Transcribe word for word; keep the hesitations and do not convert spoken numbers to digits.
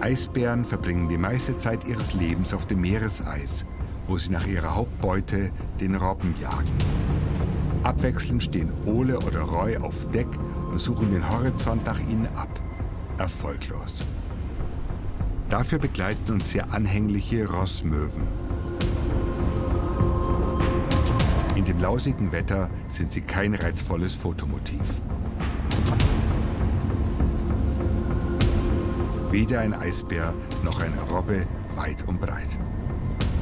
Eisbären verbringen die meiste Zeit ihres Lebens auf dem Meereseis, wo sie nach ihrer Hauptbeute, den Robben, jagen. Abwechselnd stehen Ole oder Roy auf Deck und suchen den Horizont nach ihnen ab. Erfolglos. Dafür begleiten uns sehr anhängliche Rossmöwen. In dem lausigen Wetter sind sie kein reizvolles Fotomotiv. Weder ein Eisbär noch eine Robbe weit und breit.